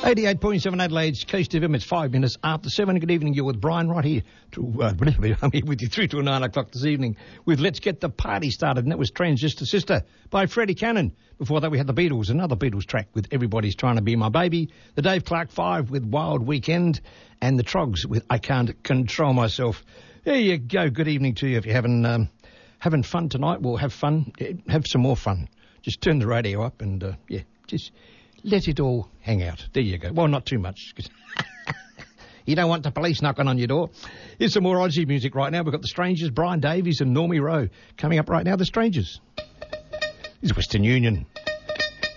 88.7 Adelaide's Coast FM. It's 5 minutes after 7. Good evening. You're with Brian right here. I'm here with you through till 9 o'clock this evening with Let's Get the Party Started. And that was Transistor Sister by Freddie Cannon. Before that, we had the Beatles, another Beatles track with Everybody's Trying to Be My Baby. The Dave Clark 5 with Wild Weekend. And the Trogs with I Can't Control Myself. There you go. Good evening to you. If you're having fun tonight, well, have fun. Have some more fun. Just turn the radio up and, just let it all hang out. There you go. Well, not too much. You don't want the police knocking on your door. Here's some more Aussie music right now. We've got The Strangers, Brian Davies and Normie Rowe. Coming up right now, The Strangers. This is Western Union.